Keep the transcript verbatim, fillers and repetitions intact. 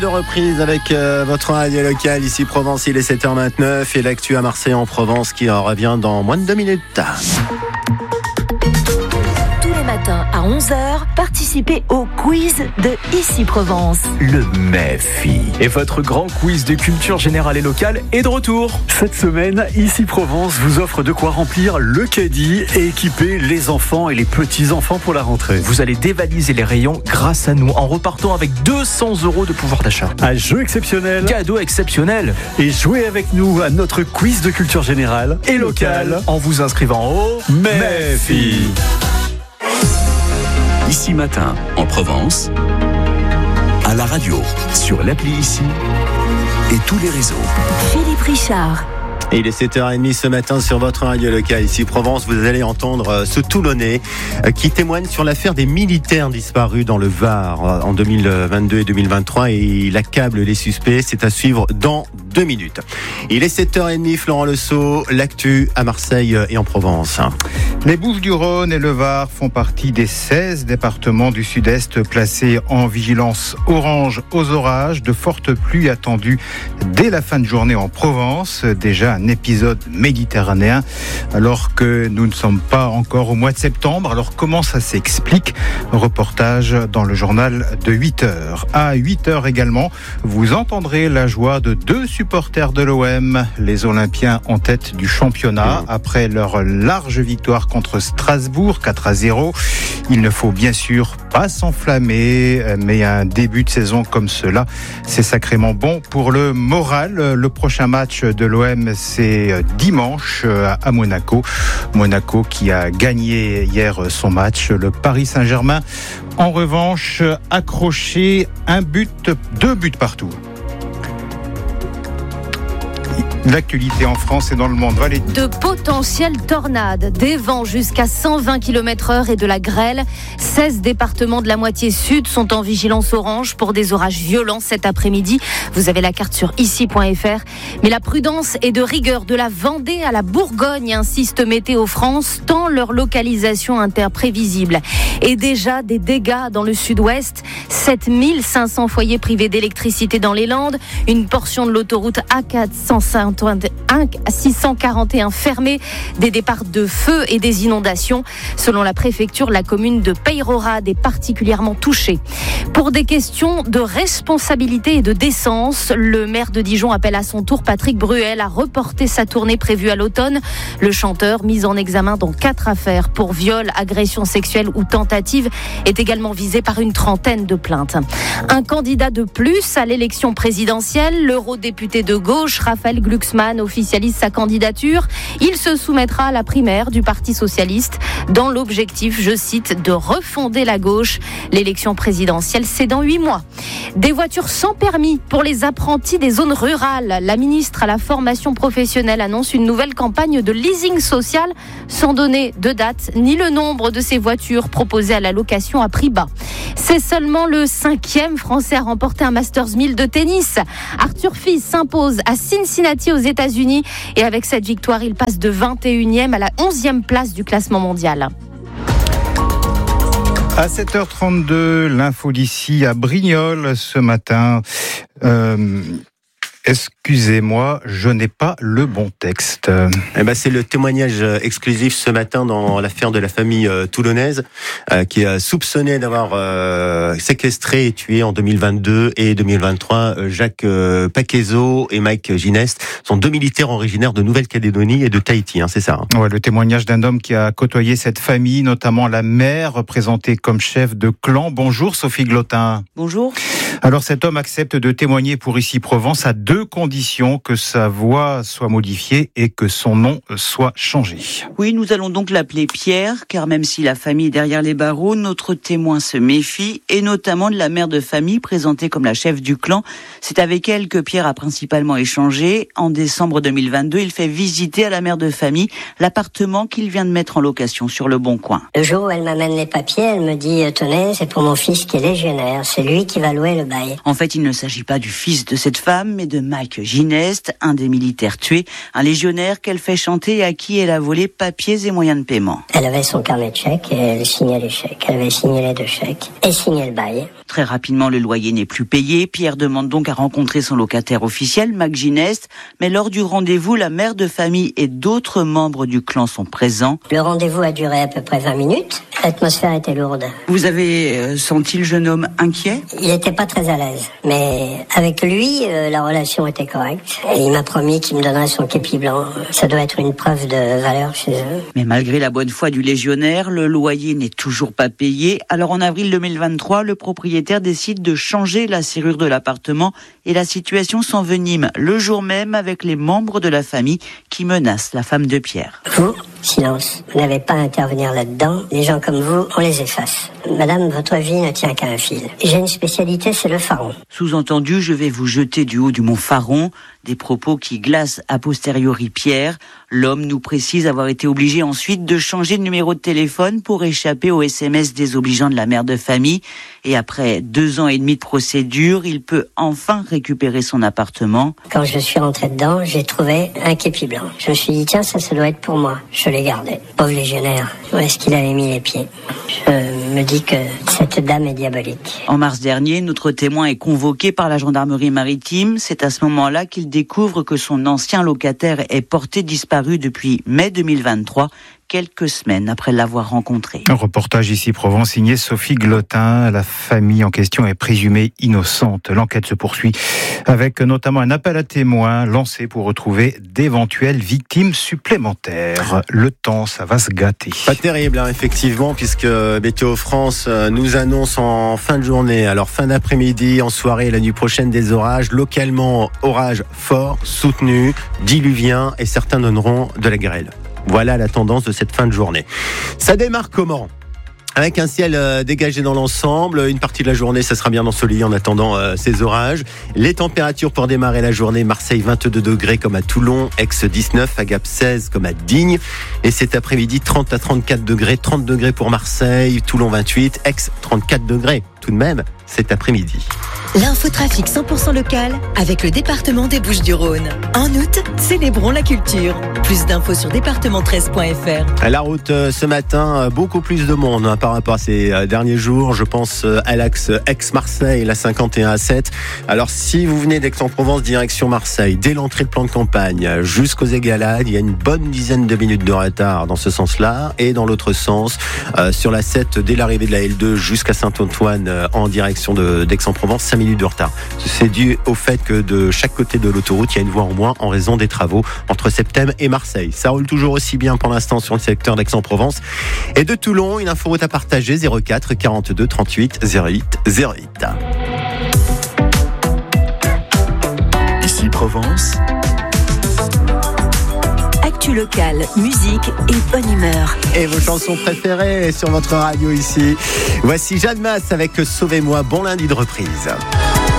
De reprise avec euh, votre radio local ici Provence, il est sept heures vingt-neuf et l'actu à Marseille en Provence qui en revient dans moins de deux minutes. Tous les matins à onze heures, participez au quiz de Ici Provence. Le Méfi. Et votre grand quiz de culture générale et locale est de retour. Cette semaine, Ici Provence vous offre de quoi remplir le caddie et équiper les enfants et les petits-enfants pour la rentrée. Vous allez dévaliser les rayons grâce à nous en repartant avec deux cents euros de pouvoir d'achat. Un jeu exceptionnel. Cadeau exceptionnel. Et jouez avec nous à notre quiz de culture générale et locale en vous inscrivant au Méfi. Ici Matin, en Provence, à la radio, sur l'appli Ici et tous les réseaux. Philippe Richard. Et il est sept heures trente ce matin sur votre radio locale ici Provence. Vous allez entendre ce Toulonnais qui témoigne sur l'affaire des militaires disparus dans le Var en deux mille vingt-deux et deux mille vingt-trois et il accable les suspects. C'est à suivre dans deux minutes. Il est sept heures trente, Florent Lesault, l'actu à Marseille et en Provence. Les Bouches-du-Rhône et le Var font partie des seize départements du Sud-Est placés en vigilance orange aux orages. De fortes pluies attendues dès la fin de journée en Provence. Déjà un épisode méditerranéen alors que nous ne sommes pas encore au mois de septembre. Alors comment ça s'explique ? Reportage dans le journal de huit heures. À huit heures également, vous entendrez la joie de deux supporters de l'O M, les Olympiens en tête du championnat après leur large victoire contre Strasbourg, quatre à zéro. Il ne faut bien sûr pas s'enflammer, mais un début de saison comme cela, c'est sacrément bon pour le moral. Le prochain match de l'O M, c'est dimanche à Monaco. Monaco qui a gagné hier son match. Le Paris Saint-Germain, en revanche, accroché un but, deux buts partout. L'actualité en France et dans le monde. Valérie. De potentielles tornades, des vents jusqu'à cent vingt kilomètres heure et de la grêle. seize départements de la moitié sud sont en vigilance orange pour des orages violents cet après-midi. Vous avez la carte sur ici point f r. Mais la prudence est de rigueur. De la Vendée à la Bourgogne, insiste Météo France, tant leur localisation interprévisible. Et déjà des dégâts dans le sud-ouest. sept mille cinq cents foyers privés d'électricité dans les Landes. Une portion de l'autoroute A quatre cent six cent quarante et un fermée, des départs de feu et des inondations. Selon la préfecture, la commune de Peyrehorade est particulièrement touchée. Pour des questions de responsabilité et de décence, le maire de Dijon appelle à son tour Patrick Bruel à reporter sa tournée prévue à l'automne. Le chanteur, mis en examen dans quatre affaires pour viol, agression sexuelle ou tentative, est également visé par une trentaine de plaintes. Un candidat de plus à l'élection présidentielle, l'eurodéputé de gauche, Raphaël Glucksmann, officialise sa candidature. Il se soumettra à la primaire du Parti socialiste dans l'objectif, je cite, de refonder la gauche. L'élection présidentielle, c'est dans huit mois. Des voitures sans permis pour les apprentis des zones rurales. La ministre à la formation professionnelle annonce une nouvelle campagne de leasing social sans donner de date ni le nombre de ces voitures proposées à la location à prix bas. C'est seulement le cinquième Français à remporter un Masters mille de tennis. Arthur Fils s'impose à Cincinnati aux États-Unis et avec cette victoire, il passe de vingt et unième à la onzième place du classement mondial. À sept heures trente-deux, l'info d'ici à Brignoles ce matin. Euh, excusez-moi, je n'ai pas le bon texte. Eh ben, c'est le témoignage exclusif ce matin dans l'affaire de la famille euh, toulonnaise euh, qui est soupçonnée d'avoir euh, séquestré et tué en deux mille vingt-deux et deux mille vingt-trois euh, Jacques euh, Paquezo et Mike Gineste. Ce sont deux militaires originaires de Nouvelle-Calédonie et de Tahiti, hein, c'est ça hein. Ouais, le témoignage d'un homme qui a côtoyé cette famille, notamment la mère, représentée comme chef de clan. Bonjour Sophie Glotin. Bonjour. Alors cet homme accepte de témoigner pour Ici Provence à deux conditions, que sa voix soit modifiée et que son nom soit changé. Oui, nous allons donc l'appeler Pierre, car même si la famille est derrière les barreaux, notre témoin se méfie, et notamment de la mère de famille présentée comme la chef du clan. C'est avec elle que Pierre a principalement échangé. En décembre deux mille vingt-deux, il fait visiter à la mère de famille l'appartement qu'il vient de mettre en location sur le Bon Coin. Le jour où elle m'amène les papiers, elle me dit « Tenez, c'est pour mon fils qui est légionnaire, c'est lui qui va louer le bail. En fait, il ne s'agit pas du fils de cette femme, mais de Mike Gineste, un des militaires tués, un légionnaire qu'elle fait chanter et à qui elle a volé papiers et moyens de paiement. Elle avait son carnet de chèques et elle signait les chèques. Elle avait signé les deux chèques et signé le bail. Très rapidement, le loyer n'est plus payé. Pierre demande donc à rencontrer son locataire officiel, Mike Gineste. Mais lors du rendez-vous, la mère de famille et d'autres membres du clan sont présents. Le rendez-vous a duré à peu près vingt minutes. L'atmosphère était lourde. Vous avez euh, senti le jeune homme inquiet ? Il n'était pas très à l'aise. Mais avec lui, euh, la relation était correcte. Et il m'a promis qu'il me donnerait son képi blanc. Ça doit être une preuve de valeur chez eux. Mais malgré la bonne foi du légionnaire, le loyer n'est toujours pas payé. Alors en avril deux mille vingt-trois, le propriétaire décide de changer la serrure de l'appartement et la situation s'envenime le jour même avec les membres de la famille qui menacent la femme de Pierre. Vous, silence. Vous n'avez pas à intervenir là-dedans. Les gens comme vous, on les efface. Madame, votre vie ne tient qu'à un fil. J'ai une spécialité, c'est le faron. Sous-entendu, je vais vous jeter du haut du mont Faron. Des propos qui glacent a posteriori Pierre. L'homme nous précise avoir été obligé ensuite de changer de numéro de téléphone pour échapper aux S M S désobligeants de la mère de famille. Et après deux ans et demi de procédure, il peut enfin récupérer son appartement. Quand je suis rentré dedans, j'ai trouvé un képi blanc. Je me suis dit, tiens, ça, ça doit être pour moi. Je l'ai gardé. Pauvre légionnaire. Où est-ce qu'il avait mis les pieds ? Je me dis que cette dame est diabolique. En mars dernier, notre témoin est convoqué par la gendarmerie maritime. C'est à ce moment-là qu'il découvre que son ancien locataire est porté disparu depuis mai deux mille vingt-trois, quelques semaines après l'avoir rencontré. Un reportage ici Provence signé Sophie Glotin. La famille en question est présumée innocente. L'enquête se poursuit avec notamment un appel à témoins lancé pour retrouver d'éventuelles victimes supplémentaires. Le temps, ça va se gâter. Pas terrible, hein, effectivement, puisque Météo France nous annonce en fin de journée, alors fin d'après-midi, en soirée et la nuit prochaine, des orages. Localement, orages forts, soutenus, diluviens, et certains donneront de la grêle. Voilà la tendance de cette fin de journée. Ça démarre comment ? Avec un ciel euh, dégagé dans l'ensemble, une partie de la journée, ça sera bien ensoleillé en attendant euh, ces orages. Les températures pour démarrer la journée, Marseille vingt-deux degrés comme à Toulon, Aix dix-neuf, à Gap seize comme à Digne. Et cet après-midi, trente à trente-quatre degrés, trente degrés pour Marseille, Toulon vingt-huit, Aix trente-quatre degrés tout de même cet après-midi. L'infotrafic cent pour cent local avec le département des Bouches-du-Rhône. En août, célébrons la culture. Plus d'infos sur département treize point f r. À la route ce matin, beaucoup plus de monde hein, par rapport à ces derniers jours. Je pense à l'axe Aix-Marseille, la cinquante et un A sept. Alors si vous venez d'Aix-en-Provence, direction Marseille, dès l'entrée de plan de campagne jusqu'aux Égalades, il y a une bonne dizaine de minutes de retard dans ce sens-là. Et dans l'autre sens, euh, sur la sept, dès l'arrivée de la L deux jusqu'à Saint-Antoine euh, en direction de, d'Aix-en-Provence, cinq minutes de retard. C'est dû au fait que de chaque côté de l'autoroute, il y a une voie en moins en raison des travaux entre Septem et Marseille. Ça roule toujours aussi bien pour l'instant sur le secteur d'Aix-en-Provence. Et de Toulon, une inforoute à partager, zéro quatre quarante-deux trente-huit zéro huit zéro huit. Ici Provence. Actu locale, musique et bonne humeur. Et vos chansons préférées sur votre radio ici. Voici Jeanne Masse avec Sauvez-moi. Bon lundi de reprise.